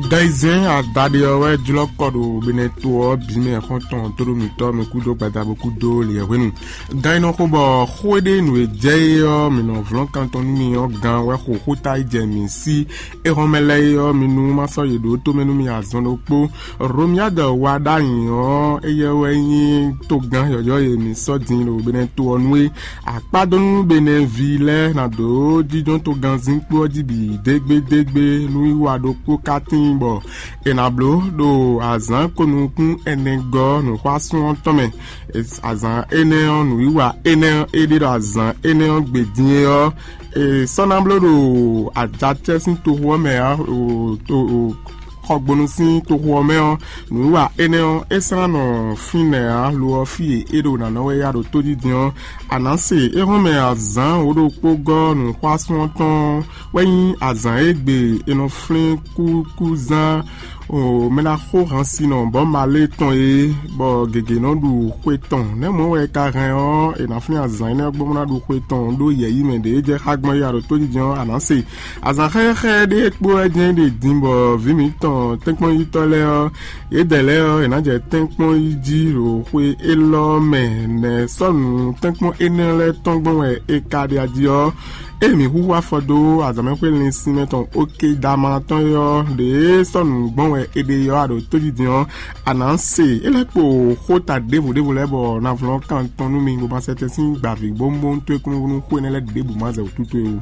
Daisen a dadiowe julokodo beneto bime konton todo mito me kudo badabo kudo le wenu gaino ko bo khwede nu ejeyo mino vlon kanton mi yo gan we ko khota ijemi si e romele yo minu maso yedo to menu mi azon opo romia da wada yo eyewe yin to gan yoyo emi so din lo beneto onwe apadonu beneville na do didon to gan zinpo dibi degbe nu iwa do ko katin bo enablo do azan konukun enego no kwasun tome azan ene nu iwa ene ede do azan ene gbedin yo sonamblo do ajatesin to wo me to Hogbonusin to Homeo, Nua Eneo, Esano, Fine, Luofi, Edo, Nanoya, Todidion, Anansi, Erome Azan, Odo Pogon, Kwaswanton, Wayin Azan Egbe, Enoflin, Kouzan, o menako ransino bon malé ton e bo gegenon du kweton ne mo we karan e na fni azan ne gbo na du kweton do yeyi mende je hagman ya ro to dijan anansi azan khe de ekpo edin de dimbo vimiton tenkpon yitole e dele e na je tenkpon yiji ro kwe elo me ne sonu tenkpon enele tongbon e kade adio Emi huwa fodo azame kwe linsimeton oke damaton yo de son bon ede yo ado todidion ananse elepo khota devo lebo na vlon kanton nu mingo ba sete sin gbavi bonbon to ekun nu ko nele debu maze otutu e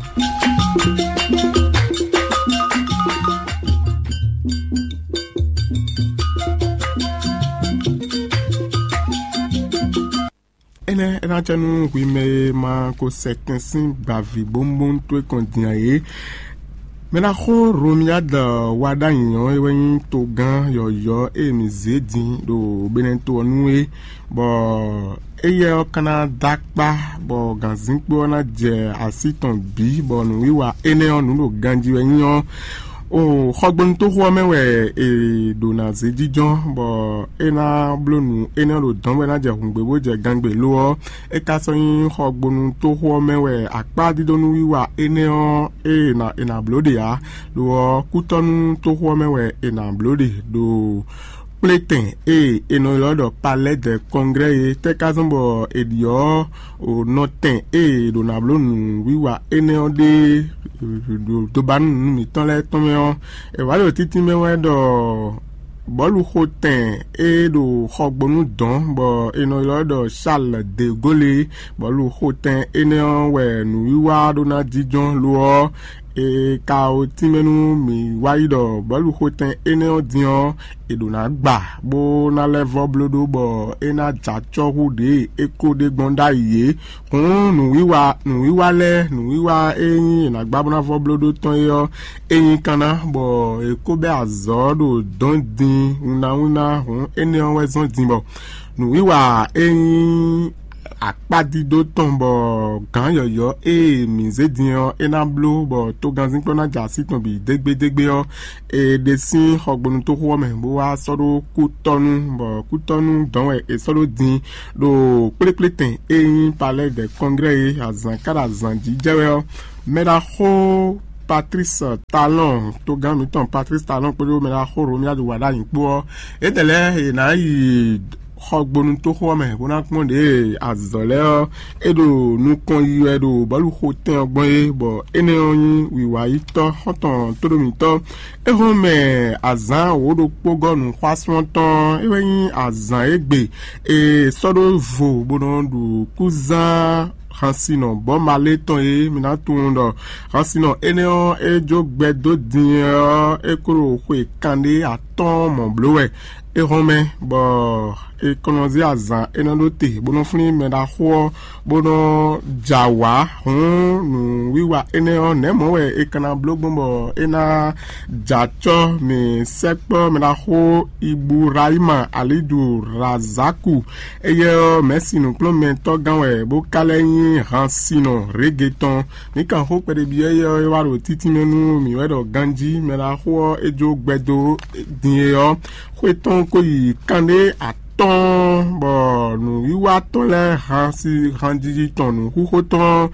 ena chanu wime ma ko certain sin bavi bonbon to kondiaye mena kho romia da wada yan ewen to gan yoyo emi zedin do benento onwe bo eye kana dakpa bo ganzin po na je asiton bi bo nu wiwa ene onu no ganji yan o khogbon to ho mewe e dona zedijon bo ena blonu ena lo don we na je hungbe bo je gangbe lo e ka so yin khogbon to ho mewe apa didonu wiwa ena ena blode ya lo kutonu to ho mewe ena blode do Pletin eno lodo palais de congrès te kazombo edio o notin do nablon wiwa ene de do ban mi ton le tomeo e wale titi mewe do bolu hotin do khogbonu don bo eno lodo Charles de Gaulle bolu hotin ene we nu wiwa do na dijon lo e ka o timenu mi waido bolu hoten ene odion edona gba bo na level blodo bo ena jacho hude eko de gbonda iye kun nu wiwa eyin na gba bona vo blodo ton yo eyin kana bo eko be azodo don din una hun ene wezon din bo nu wiwa eyin akpadido tombo gan yoyo mi zedian enablo bo to ganzin pona jasi ton bi degbe yo desin hogbonu to ho me bo wa soro kutonu don e soro din do plepleten eyin palais de congrès azan kada zandi jewe meda ho Patrice Talon to gan mi ton Patrice Talon pelo meda ho romia do wada yin po e tele na yi Hogbonu to ho me bona kmonde azole edo nu kon yu edo balu hoten ogbon e bo ene oyin wiwa ito hoton todo mi to e ho me azan odo pogonu kwaswonton eweyin azan egbe sodo vo bonondu kuzan Hansino bon maleton mina tundo Hansino eneo ejo gbedo din ekoro kwe kande aton mon blowe e home bo e konozi azan enanote bono funi meda ho bono jawa nu wiwa eneo nemo we e kana blogbombo ena jacho mi sekpo meda ho Ibrahima Alidu Razaku eye merci nu plommen to ganwe bo kaleyin Hansino reggaeton ni kan ho pede bi eye waro titi menu mi wedo ganji meda ho ejo gbedo din yo kweton ko yi kande aton ton bon nous iwa ton le hansi handiji ton nous kukoton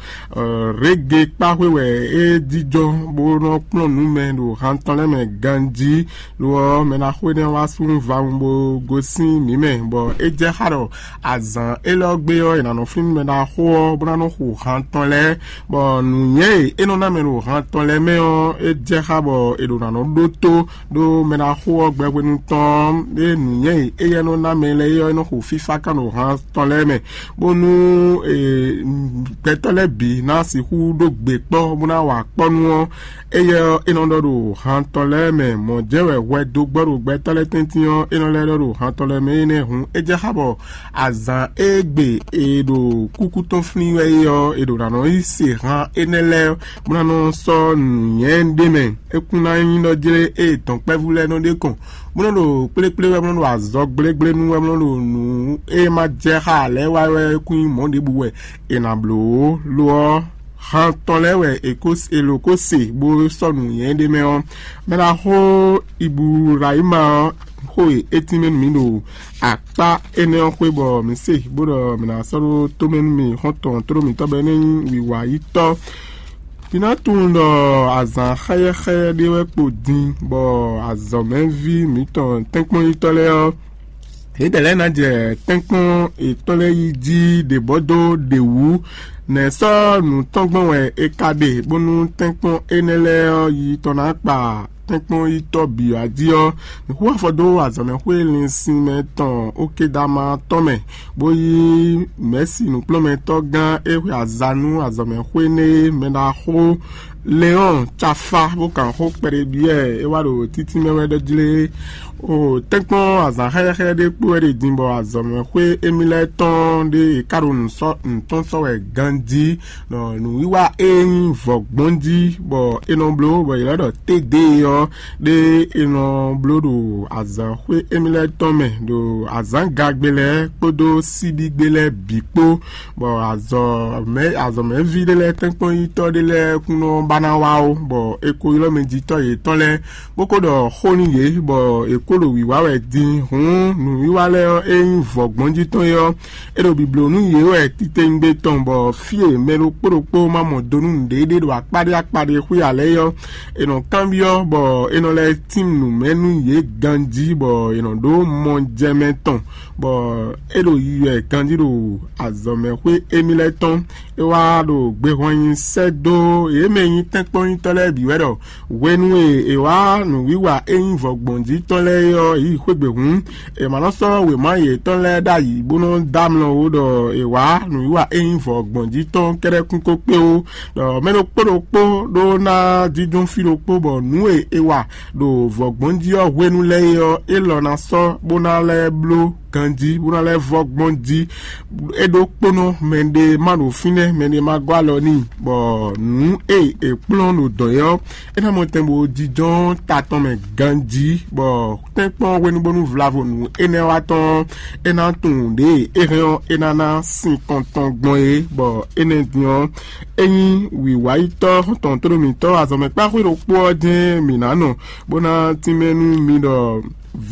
reggae pa we e dijo bo no plon nous men do hanton le men ganji lo men a khwene wa sun va mbo gosin mi men bon e je haro azan e lo gbe yo ina no fin men a ho bo na no ho hanton le bon nous ye e no na men do hanton le men e je habo e do na no doto do men a ho gbe we nu ton e nous ye e ye no na men le yo no ho fifa kan no hanton le men bo nu e petole bi na si hu do gbe po bo na wa po nu e ye e no do hanton le men mo je we do gboro gbe tole tintian e no le do hanton le men ne hun e je habo azan egbe e do kuku ton fni we yo e do na no isi ran enele bo na no so yen de men e kuna yin no jere e ton pe vule no de kon bo na do pele we bo na do azog gble nu we bo na do nu e ma je ha le wa we kun mo de bu we e na blo lo han tolewe ekos elokose bo sonu yen de me on me la ho ibu raima ho etimen mi no apa ene on kwe bo mi se bo do me na soro to men mi hoton tro mi to benen wi wa ito pina tundo azan khaye de we po din bo azomen vi mi ton tenkmo itole o edele na je tenkmo itole yi di de bodo de wu ne so nu tongbon we ekade bonu tenkmo enele yi tona pa tenkmo ito bi adio hu afodo azame hwelin sin meton okedama tome boyi merci nu plometo gan e azanu azame hwene mena ho Leon Chafa bo kan ho pere bie e wa do titi mewe de jile o tenkmo azan khaye de po de dimbo azame hwe emile ton de karun so ton so we gandi no nu iwa en vogbondi bo enoblo bo ila do tede yo de enoblo do azan hwe emile ton me do azan gagbele podo sibi gbele bipo bo azame vide le tenkmo ito de le kuno bana wao bo eko ilo meji to ye tole boko do honi ye bo eko lo wiwa we din hun nu wiwa le en vogbonji ton yo ero biblo nu ye we tite ngbe ton bo fie melo poropo mamo donu dede do akpade hu ale yo eno cambio bo eno le team nu menu ye ganji bo eno do monjeme ton bo ero ye ganji do azome hu emile ton e wa do gbe hoyin sedo e meyin tenkpon tole bi wedo wenu e wa nu wiwa eyin vogbonji tole yo yi kwegbe hun e ma no so we ma ye tole da yi bono damlo o do e wa nu wiwa eyin vogbonji ton kere kun ko pe o do meno poropo do na didun filopo bo nu e wa do vogbonji o wenu le yo e lo na so bona le blo kandi buna le vogbonji edo pono mende manu fine mende magwalo ni bo nu e plon no doyo e na montembo dijon taton me ganji bo tenpon wenu bonu vlavo nu ene waton ena tunde e reon enana 50 gbon e bo ene dion eyin wi waito ton tromito azome pa ro po din minano bona timenu mi do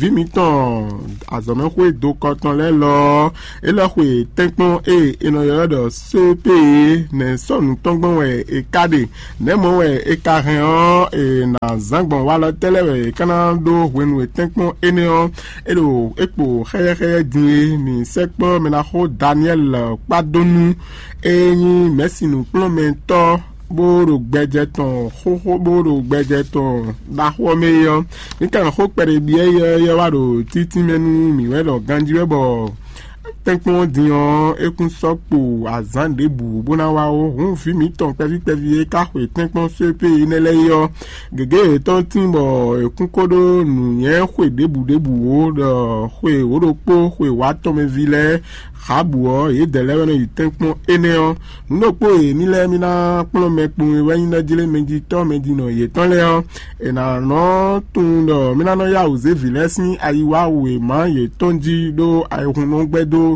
vimiton azome hwe do koton le lo e lo hwe tenkpon e ino yo do sope ne sonu tongbon we e kade ne mo we e karen o e na zangbon wala tele we kana do when we tenkpon ene o e do epo kheye di mi sekpo me na ho Daniel padonu e ni merci nous plomento boro gbejeton boro gbejeton da ho me yo ni kan ho pere bi ye wa do titi menu mi we do ganji we bo tenkpon dion ekun sopo azan debu bona wa o hun fi mi ton pevi e ka hwe tenkpon sepe inele yo gege ton timbo ekun kodo nu yen hwe debu o do hwe oropo hwe wa ton me vile habuo e dele no tenkpon eneo no po e ni le mi na pon me pon we yin na jile meji to meji no ye ton le o e na no tun do mi na no ya uze vile sin ayiwa we ma ye tonji do ai hun no gbedo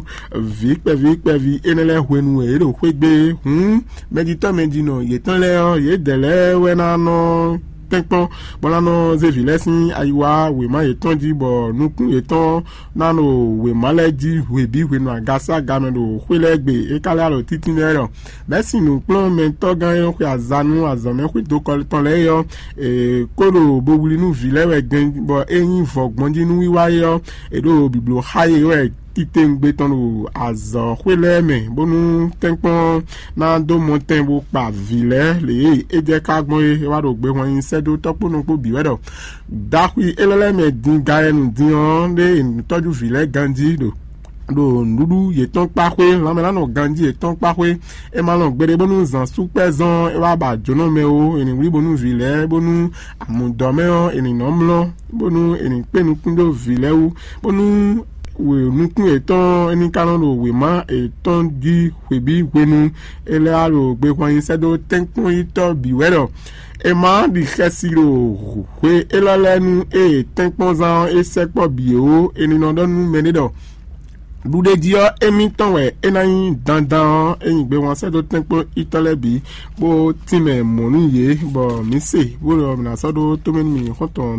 vi enele hwenu e ro hwegbe meji to meji no ye ton le o ye dele we na no tẹ́pọ́n bọ́lánà zèvilẹ́sìn àyíwá wèmá ètàn dìbọ̀ nukun ètàn nánà wèmálẹ́jì wèbí wènú àgásá gàmẹ́lò wílẹ́gbẹ̀ èkálẹ́ àlọ́ títí nẹ́rọ̀ bẹ́sìn nù plọ́n mẹ́tọ́ gan yẹn pé àzánú àzọ̀mẹ́kù tó kọ́ tán lẹ́yọ kóró bówulínú vilẹ́wẹ̀ gan bọ̀ eyín fọ̀gbọ́njínú wíwáyọ èdò bìbìlò háyé rẹ̀ tite ngbe tɔnu azɔ wele me bonu tɛnkpɔn na do mɔtɛn bo kpa vilɛ le edze ka gbɔn ye wa do gbe wɔn yin sɛ do tɔkpɔnu kpo bi wɛ dɔ dakui elɛlɛ mɛ din ga yɛ nu din wɔn de tɔju vilɛ gandi do nuɖuɖu yetɔn kpaxoe lãmela nɔ gandzi yetɔn kpaxoe ema nɔ gbe ɖe bonu zã sukpɛ zɔn eva ba dzonɔmewo eni wli bonu vilɛ bonu amudɔmewo eni nɔmlɔ bonu eni kpenukundo vilɛwo bonu we nukun etɔn eni kanɔ do wema etɔn di webi wenu ele alo gbe xɔnyi sɛ do tɛnkpɔn yitɔ biwɛ dɔ ema di xɛsi do hoe elɔlɛnu eye tɛnkpɔn zã esɛkpɔ biewo eni nɔ dɔ nu mɛ ne dɔ dudedziɔ emi tɔwɛ enayi dandan eyin gbe wọn sɛdo tɛnkpɔ itɔlɛbi bo tìmɛ mɔnu ye bɔn mise bolo minasɔdo tomeni xɔtɔn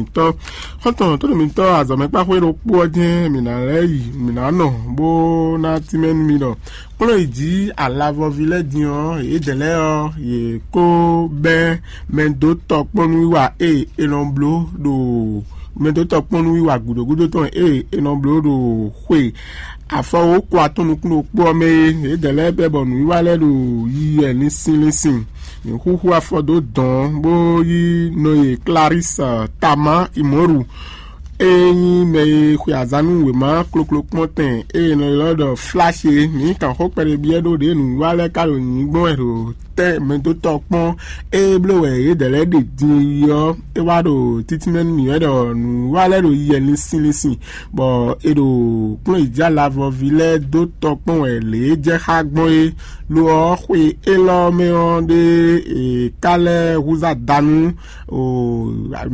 tolomitɔ azɔmɛkpaxoe do kpɔ dze minalɛ yi minanɔ bo na tìmɛnu mi dɔ kplɔ idzi alavɔvi lɛ diɔ edelɛ yɔ ye ko bɛ mɛdotɔ kpɔnu wa enɔblo do mɛdotɔ kpɔnu wa gudogudo tɔn enɔblo do hoe afɔwo kó atɔnukunu kpɔ me edelɛ bɛ bɔ nu wa lɛ do yi lisin xuxu afɔdo dɔn bo yi noye clarisse tama imoru eyin mɛ xɔ azanu wema kloklo kpɔtɛn eye nɔ lɔdɔ flash mi kan xɔ kpɛrɛ biɛ do de nu wa lɛ kalo yin gbɔn ɛdo tɛ mɛdotɔ kpɔn eblo wɛ edelɛ de di yɔ ewa do titimɛnu mi ɛdɔ nu wa lɛ do yi lisin bɔn edo kplɔ idza lavɔvi lɛ do tɔ kpɔn wɛ le dze xa gbɔn ye lɔ xoe elɔ mɛɔ de kalɛ wuza danu o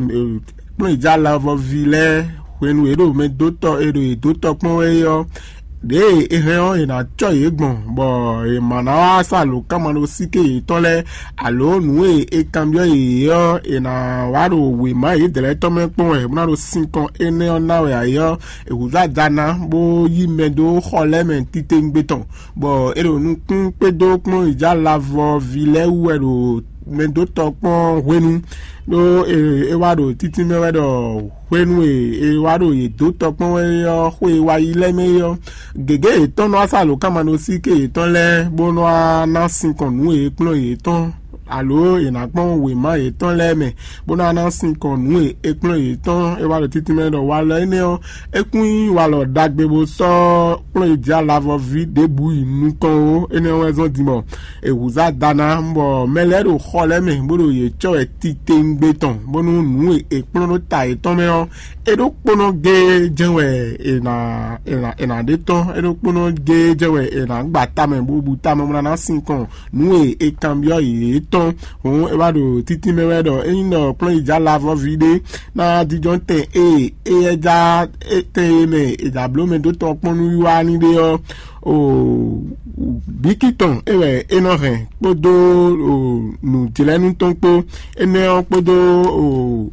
kplɔ idza lavɔvi lɛ wenu eɖo mɛdotɔ eɖo edotɔ kpɔn eyɔ de ehɛn yina tsɔ ye gbɔn bɔn emana wa salo kama do sike yetɔ lɛ alo nu ekambiɔ yeyɔ ena wa do wema ye dɛlɛ tɔmɛ kpɔn ɛ muna do sinkɔn eneyɔ nawɛ ayɔ ewuza dana bo yi mɛ do xɔ lɛ mɛ tite ŋgbetɔn bɔn eɖo nukun kpedo kpɔn idza lavɔ vilɛ wɛ do mɛdotɔ kpɔn wenu do ewa do titi mɛwɛ dɔ wenu ewa do yedotɔ kpɔn yɔ hoe wa yi lɛ mɛ yɔ gege etɔn nɔ asalo kama no si ke etɔn lɛ bo nɔ anasi kɔnu ekplɔ etɔn alo enakpɔn wema etɔn lɛ mɛ bo nɔ anasi kɔnu ekplɔ etɔn ewa do titi mɛ dɔ wa lɛ eneyɔ ekun wa lɔ dagbe bo sɔ kplɔ idza lavɔvi debu inukɔwo eneyɔ ɛzɔn dimɔ ewuza dana bɔ mɛlɛ do xɔ lɛ mɛ bo do yetsɔ etite ŋgbetɔn bo nu nu ekplɔ do ta etɔn mɛ yɔ eɖo kpɔnɔ ge dzewɛ ena de tɔn eɖo kpɔnɔ ge dzewɛ ena gba tame bubu tame muna na si kɔn nu ekambiɔ ye tɔn ho eva do titi mɛwɛ dɔ eyin dɔ kplɔ idza lavɔvi de na didzɔ tɛ eyɛdza ete mɛ edzablo mɛ do tɔ kpɔnu yiwa ni de yɔ o bikitɔn ewɛ enɔ hɛn kpodo o nudzilɛnu tɔn kpo eneyɔ kpodo o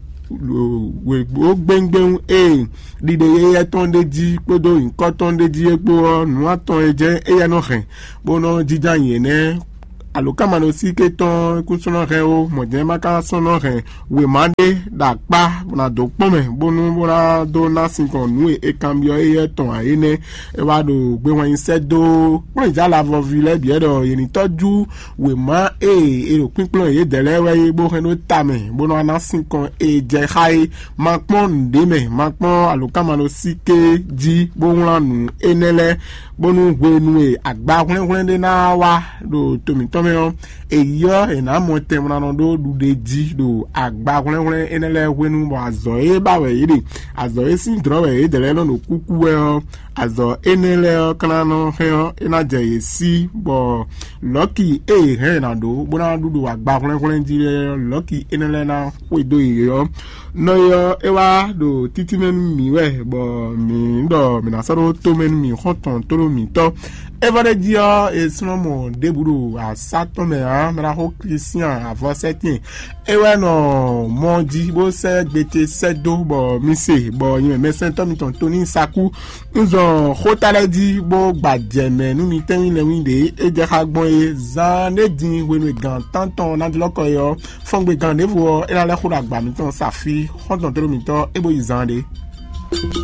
wo gbɛngbɛn dide ye tɔn de dzi kpodo nkɔ tɔn de dzi ekpo nua tɔn edze eya nɔ hɛn bonɔ dzidza yene alo kama no si ke tɔn kusɔnɔ hɛn o mɔdze maka sɔnɔ hɛn wema de dakpa na do kpɔmɛ bonu bona do nasi kɔn nu ekambiɔ eye tɔn ayene ewa do gbɛwɔnyi sɛ do kplɔ idza lavɔvi lɛ biɛ dɔ yenitɔdzu wema eɖo kpikplɔ ye dɛlɛ wɛ ye bo hɛn do tame bona nasi kɔn edze xa ye makpɔ nude mɛ makpɔ alo kama no si ke dzi bo ŋlɔ nu ene lɛ bonu hoe nu agba ʋlɛʋlɛ de na wa do tomitɔ mɛ eyɔ ena mɔtɛ mɔnanɔ do ɖuɖe dzi do agba ʋlɛʋlɛ ene lɛ wenu bɔ azɔ ye ba wɛ yi de azɔ ye si drɔ wɛ ye dɛlɛ lɔnu kuku wɛ yɔ azɔ ene lɛ kana nɔ hɛn ena dze ye si bɔ lɔki hɛn na do bona ɖuɖu agba ʋlɛʋlɛ dzi lɛ lɔki ene lɛ na hoe do ye yɔ nɔyɔ ewa do titi mɛ mi wɛ bɔ mi dɔ minasɔ do to mɛ mi xɔtɔn to do mi tɔ Evredia et son déboulot à Satomea, Maraho Christian à Vossetien. Et ouais, non, mon dit, bon, c'est BT 7 do, bon, missé, bon, il me sent Tom, Tony Saku, nous ont rotala dit, bon, badjeme, nous mitons les winde, et des ragbons, et zan, et din, oui, nous gant, tanton, n'a de l'okoyo, fong, we gant, et la roulagba, miton, sa fille, honton, et bon, ils en